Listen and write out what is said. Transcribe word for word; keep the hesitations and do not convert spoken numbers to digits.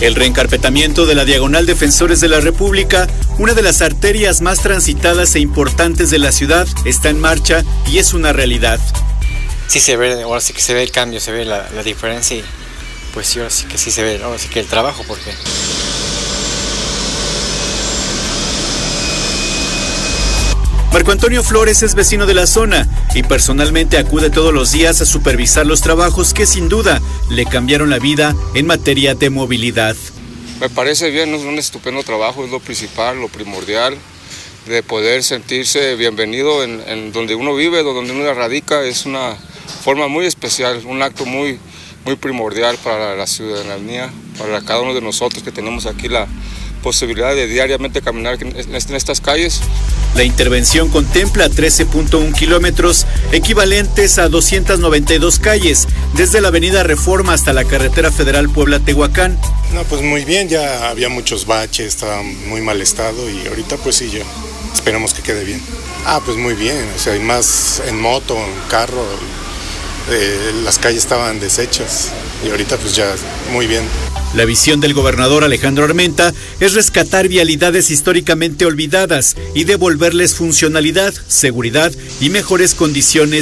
El reencarpetamiento de la Diagonal Defensores de la República, una de las arterias más transitadas e importantes de la ciudad, está en marcha y es una realidad. Sí se ve, ahora sí que se ve el cambio, se ve la, la diferencia y pues sí, ahora sí que sí se ve, ahora sí que el trabajo, porque... Marco Antonio Flores es vecino de la zona y personalmente acude todos los días a supervisar los trabajos que sin duda le cambiaron la vida en materia de movilidad. Me parece bien, es un estupendo trabajo, es lo principal, lo primordial, de poder sentirse bienvenido en, en donde uno vive, donde uno radica, es una forma muy especial, un acto muy, muy primordial para la ciudadanía, para cada uno de nosotros que tenemos aquí la posibilidad de diariamente caminar en estas calles. La intervención contempla trece punto uno kilómetros, equivalentes a doscientas noventa y dos calles, desde la avenida Reforma hasta la carretera federal Puebla-Tehuacán. No, pues muy bien, ya había muchos baches, estaba muy mal estado y ahorita pues sí, ya esperamos que quede bien. Ah, pues muy bien, o sea, hay más en moto, en carro, eh, las calles estaban deshechas y ahorita pues ya muy bien. La visión del gobernador Alejandro Armenta es rescatar vialidades históricamente olvidadas y devolverles funcionalidad, seguridad y mejores condiciones